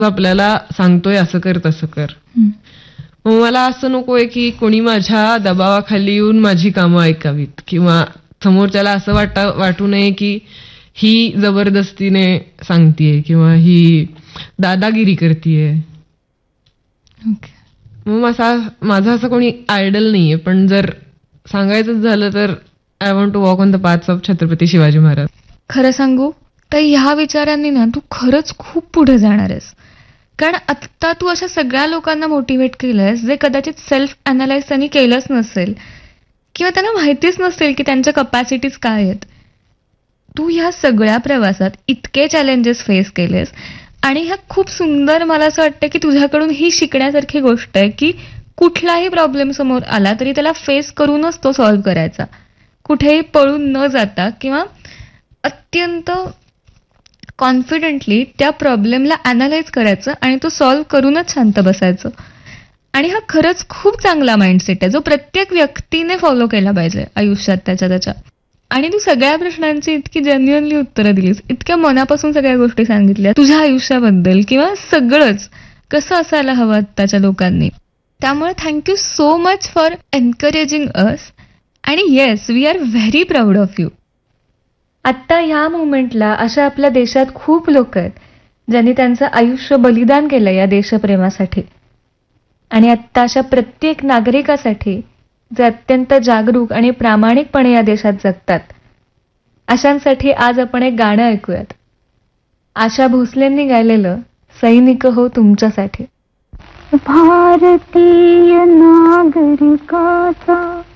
आपल्याला सांगतोय असं कर तसं कर. मग मला असं नकोय की कोणी माझ्या दबावाखाली येऊन माझी कामं ऐकावीत, किंवा समोरच्याला असं वाटू नये की ही जबरदस्तीने सांगतीये किंवा ही दादागिरी करतीये. मग माझं असं कोणी आयडल नाहीये, पण जर सांगायचंच झालं तर I want to walk on the paths of Chhatrapati Shivaji Maharaj. खरं सांगू तर ह्या विचारांनी ना तू खरंच खूप पुढे जाणार आहेस. कारण आत्ता तू अशा सगळ्या लोकांना मोटिवेट केलंयस जे कदाचित सेल्फ अनालाइज त्यांनी केलंच नसेल किंवा त्यांना माहितीच नसेल की त्यांच्या कपॅसिटीज काय आहेत. तू ह्या सगळ्या प्रवासात इतके चॅलेंजेस फेस केलेस आणि ह्या खूप सुंदर, मला असं वाटतं की तुझ्याकडून ही शिकण्यासारखी गोष्ट आहे की कुठलाही प्रॉब्लेम समोर आला तरी त्याला फेस करूनच तो सॉल्व्ह करायचा, कुठेही पळून न जाता किंवा अत्यंत कॉन्फिडेंटली त्या प्रॉब्लेमला अनालाइज करायचं आणि तो सॉल्व्ह करूनच शांत बसायचं. आणि हा खरंच खूप चांगला माइंडसेट आहे जो प्रत्येक व्यक्तीने फॉलो केला पाहिजे आयुष्यात त्याच्या. आणि तू सगळ्या प्रश्नांची इतकी जेन्युअनली उत्तरं दिलीस, इतक्या मनापासून सगळ्या गोष्टी सांगितल्या तुझ्या आयुष्याबद्दल किंवा सगळंच कसं असायला हवं आत्ताच्या लोकांनी. त्यामुळे thank you so much for encouraging अस. आणि yes, we R very proud of you. आत्ता ह्या मुवमेंटला अशा आपल्या देशात खूप लोक आहेत ज्यांनी त्यांचं आयुष्य बलिदान केलं या देशप्रेमासाठी. आणि आत्ता अशा प्रत्येक नागरिकासाठी जे अत्यंत जागरूक आणि प्रामाणिकपणे या देशात जगतात, अशांसाठी आज आपण एक गाणं ऐकूयात. आशा भोसलेंनी गायलेलं सैनिक हो तुमच्यासाठी. भारतीय नागरिकाचा